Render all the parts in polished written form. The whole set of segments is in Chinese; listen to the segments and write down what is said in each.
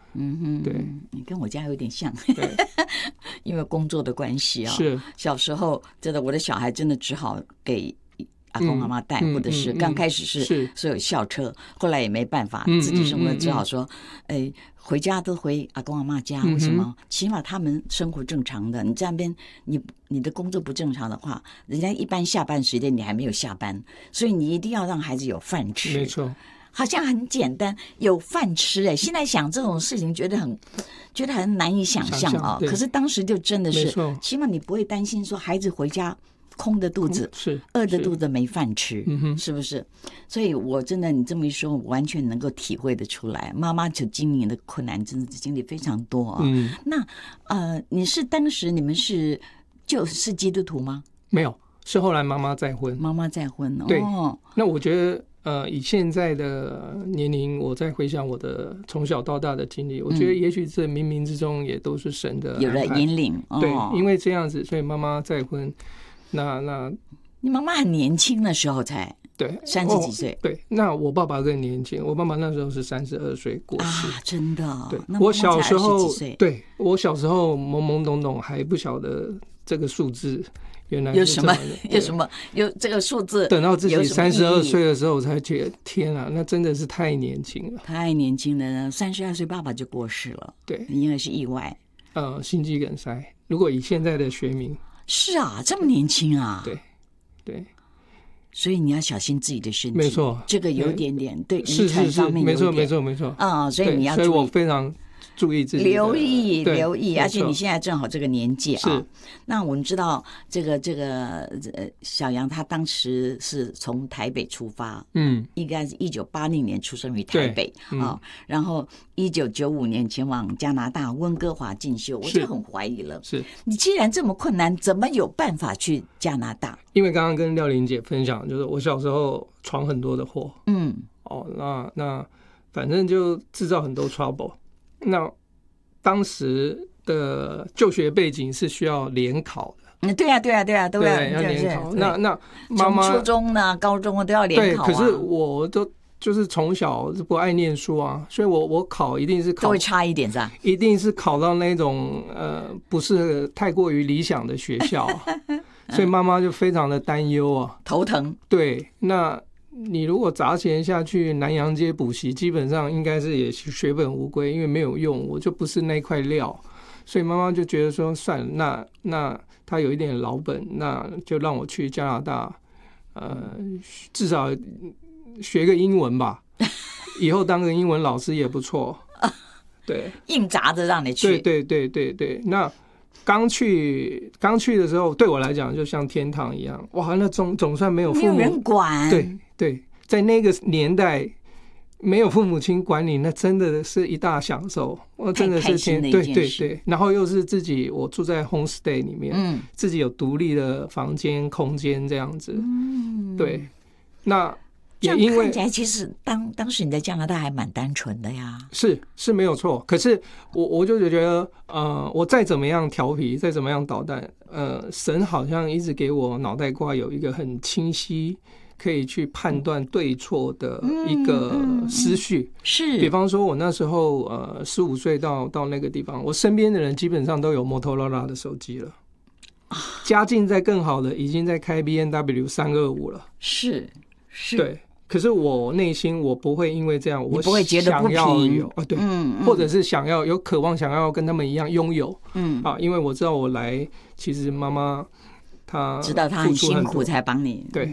对， 你跟我家有点像， 对， 因为工作的关系啊。 是小时候真的，我的小孩真的只好给阿公阿妈带，或者是刚开始是有校车，后来也没办法，自己生活只好说，回家都回阿公阿妈家。为什么？起码他们生活正常的，你在那边你的工作不正常的话，人家一般下班时间你还没有下班，所以你一定要让孩子有饭吃。 没错。 好像很简单，有饭吃现在想这种事情，觉得很难以想象啊。可是当时就真的是，起码你不会担心说孩子回家空的肚子，饿的肚子没饭吃，是不是？所以我真的你这么一说，我完全能够体会得出来，妈妈就经历的困难真的是经历非常多啊。那你是当时你们就是基督徒吗？ 没有，是后来妈妈再婚。 妈妈再婚哦。 对，那我觉得。以现在的年龄，我再回想我的从小到大的经历，我觉得也许这冥冥之中也都是神的安排， 有了引领。 对，因为这样子，所以妈妈再婚。那你妈妈很年轻的时候才对 30几岁。 对，那我爸爸更年轻，我爸爸那时候是32岁过世啊， 真的。 对，我小时候，对我小时候懵懵懂懂，还不晓得这个数字。原来有什么有这个数字？ 等到自己32岁的时候，我才觉得天啊，那真的是太年轻了。 太年轻了，32岁爸爸就过世了。 对， 因为是意外。 心肌梗塞。如果以现在的学名， 是啊，这么年轻啊。 对。 所以你要小心自己的身体。 没错， 这个有点对遗传方面有点。 没错。 所以你要注意。 所以我非常。注意自己留意，而且你现在正好这个年纪啊。 是。 那我们知道这个小杨他当时是从台北出发，应该是1980年出生于台北啊，然后1995年前往加拿大温哥华进修，我就很怀疑了。 是。 你既然这么困难，怎么有办法去加拿大？ 因为刚刚跟廖玲姐分享，就是我小时候闯很多的祸，那反正就制造很多 trouble。那当时的就学背景是需要联考的。 对啊，都要联考。那妈妈从初中呢、高中都要联考。 对，可是我就是从小不爱念书啊，所以我考一定是考都会差一点，是吧？ 一定是考到那种不是太过于理想的学校，所以妈妈就非常的担忧啊， 头疼。 对，那。你如果砸钱下去南洋街补习，基本上应该是也血本无归，因为没有用，我就不是那块料，所以妈妈就觉得说算了，那他有一点老本，那就让我去加拿大，至少学个英文吧，以后当个英文老师也不错。对， 硬砸着让你去。 对，那。刚去的时候，对我来讲就像天堂一样，哇！那总算没有父母， 没有人管。 对，在那个年代，没有父母亲管你，那真的是一大享受。我真的是对。然后又是自己，我住在 homestay 里面，自己有独立的房间空间这样子。对，那。 这样看起来，其实当时你在加拿大还蛮单纯的呀。 是没有错，可是我就觉得，我再怎么样调皮，再怎么样捣蛋，神好像一直给我脑袋瓜有一个很清晰，可以去判断对错的一个思绪。 是， 比方说，我那时候15岁到那个地方，我身边的人基本上都有 Motorola 的手机了，家境再更好的已经在开 B&W 325了。 是， 对。可是我内心我不会因为这样，我不会觉得不平， 对，或者是有渴望想要跟他们一样拥有，因为我知道我来，其实妈妈她知道她很辛苦才帮你， 对，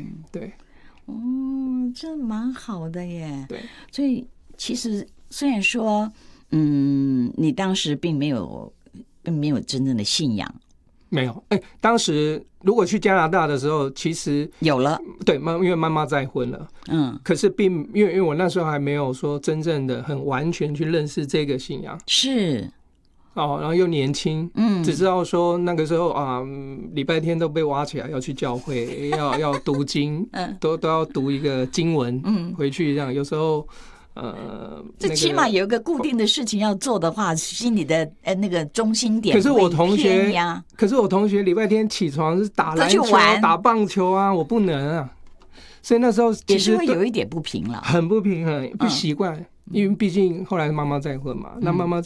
这蛮好的耶。 对， 所以其实虽然说，你当时并没有真正的信仰。 没有，当时如果去加拿大的时候，其实有了， 对，因为妈妈再婚了，可是因为我那时候还没有说真正的很完全去认识这个信仰， 是， 然后又年轻，只知道说那个时候啊，礼拜天都被挖起来要去教会，要读经，都要读一个经文，回去这样，有时候。 这起码有一个固定的事情要做的话，心里的那个中心点。 可是我同学礼拜天起床是打篮球、打棒球啊，我不能啊。所以那时候也是会有一点不平了， 很不平衡，不习惯。因为毕竟后来妈妈再婚嘛，那妈妈